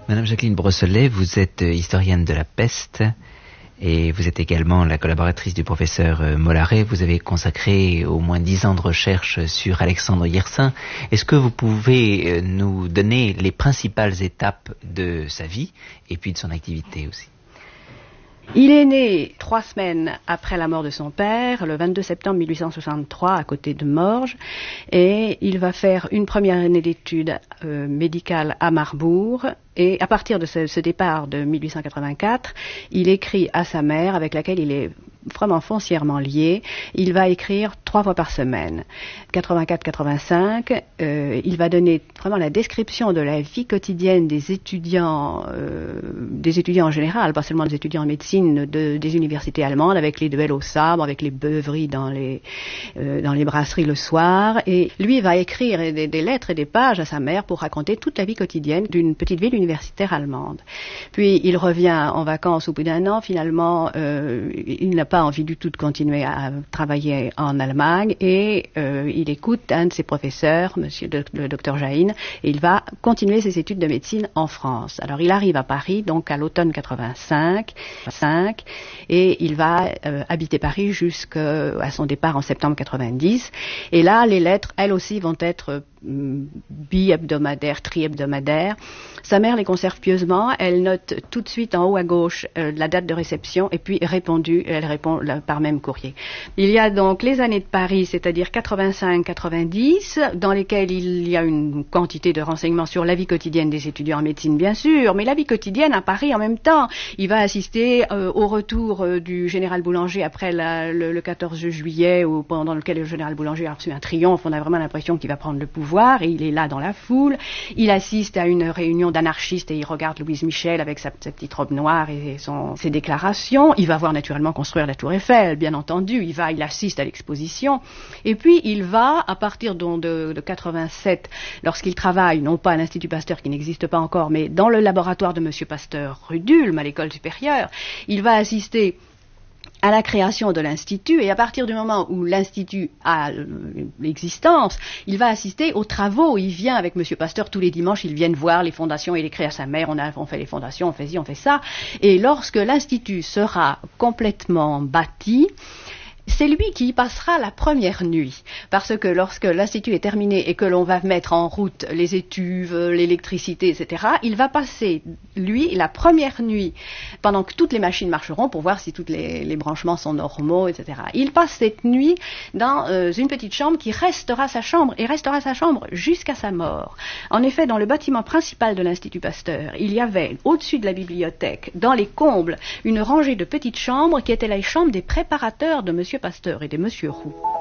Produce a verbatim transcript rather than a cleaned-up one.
Madame Jacqueline Brossolet, vous êtes historienne de la peste et vous êtes également la collaboratrice du professeur Mollaret. Vous avez consacré au moins dix ans de recherche sur Alexandre Yersin. Est-ce que vous pouvez nous donner les principales étapes de sa vie et puis de son activité aussi ? Il est né trois semaines après la mort de son père, le vingt-deux septembre mille huit cent soixante-trois, à côté de Morges, et il va faire une première année d'études euh, médicales à Marbourg. Et à partir de ce, ce départ de mille huit cent quatre-vingt-quatre, il écrit à sa mère, avec laquelle il est vraiment foncièrement lié. Il va écrire trois fois par semaine. quatre-vingt-quatre quatre-vingt-cinq, euh, il va donner vraiment la description de la vie quotidienne des étudiants, euh, des étudiants en général, pas seulement des étudiants en médecine de, des universités allemandes, avec les duels au sabre, avec les beuveries dans les, euh, dans les brasseries le soir. Et lui va écrire des, des lettres et des pages à sa mère pour raconter toute la vie quotidienne d'une petite ville universitaire allemande. Puis il revient en vacances au bout d'un an. Finalement, euh, il n'a pas envie du tout de continuer à travailler en Allemagne et euh, il écoute un de ses professeurs, monsieur de, le docteur Jahin, et il va continuer ses études de médecine en France. Alors il arrive à Paris, donc à l'automne quatre-vingt-cinq, et il va euh, habiter Paris jusqu'à son départ en septembre quatre-vingt-dix. Et là, les lettres, elles aussi, vont être bi-hebdomadaires, tri-hebdomadaires. Sa mère les conserve pieusement, elle note tout de suite en haut à gauche euh, la date de réception et puis répondu, elle répond là, par même courrier. Il y a donc les années de Paris, c'est-à-dire quatre-vingt-cinq quatre-vingt-dix, dans lesquelles il y a une quantité de renseignements sur la vie quotidienne des étudiants en médecine, bien sûr, mais la vie quotidienne à Paris en même temps. Il va assister euh, au retour euh, du général Boulanger après la, le, le quatorze juillet, où, pendant lequel le général Boulanger a reçu un triomphe. On a vraiment l'impression qu'il va prendre le pouvoir et il est là dans la foule. Il assiste à une réunion d'anarchistes et il regarde Louise Michel avec sa, sa petite robe noire et son, ses déclarations. Il va voir naturellement construire la Tour Eiffel, bien entendu. Il va, il assiste à l'exposition. Et puis il va, à partir de, de, de quatre-vingt-sept, lorsqu'il travaille, non pas à l'Institut Pasteur qui n'existe pas encore, mais dans le laboratoire de Monsieur Pasteur rue d'Ulm, à l'école supérieure, il va assister à la création de l'Institut, et à partir du moment où l'Institut a l'existence, il va assister aux travaux. Il vient avec Monsieur Pasteur tous les dimanches, ils viennent voir les fondations, il écrit à sa mère, on, a, on fait les fondations, on fait ci, on fait ça. Et lorsque l'Institut sera complètement bâti, c'est lui qui y passera la première nuit, parce que lorsque l'Institut est terminé et que l'on va mettre en route les étuves, l'électricité, et cetera, il va passer, lui, la première nuit, pendant que toutes les machines marcheront, pour voir si tous les, les branchements sont normaux, et cetera. Il passe cette nuit dans euh, une petite chambre qui restera sa chambre, et restera sa chambre jusqu'à sa mort. En effet, dans le bâtiment principal de l'Institut Pasteur, il y avait, au-dessus de la bibliothèque, dans les combles, une rangée de petites chambres qui étaient les chambres des préparateurs de Monsieur Pasteur et de Monsieur Roux.